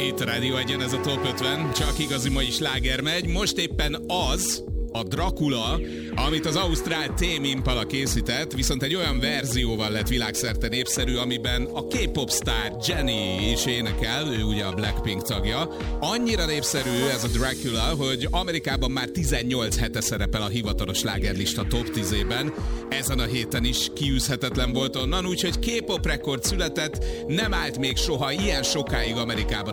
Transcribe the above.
Itt a Rádió Egyen, ez a Top 50, csak igazi mai sláger megy. Most éppen az a Dracula, amit az ausztrál Tame Impala készített, viszont egy olyan verzióval lett világszerte népszerű, amiben a K-pop sztár Jennie is énekel, ő ugye a Blackpink tagja. Annyira népszerű ez a Dracula, hogy Amerikában már 18 hete szerepel a hivatalos slágerlista top 10-ében. Ezen a héten is kiűzhetetlen volt onnan, úgyhogy K-pop rekord született, nem állt még soha ilyen sokáig Amerikában